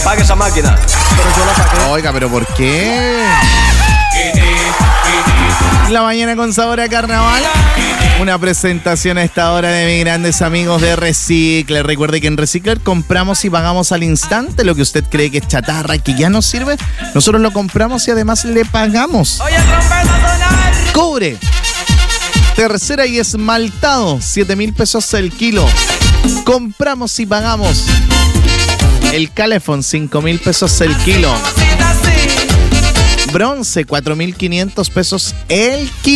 Pague esa máquina. Pero yo la pagué. Oiga, ¿pero por qué? La mañana con sabor a carnaval. Una presentación a esta hora de mis grandes amigos de Recicler. Recuerde que en Recicler compramos y pagamos al instante lo que usted cree que es chatarra y que ya no sirve. Nosotros lo compramos y además le pagamos. Oye, trompeta sonar. Cobre, tercera y esmaltado, 7,000 pesos el kilo. Compramos y pagamos. El calefón, 5,000 pesos el kilo. Bronce, 4,500 pesos el kilo.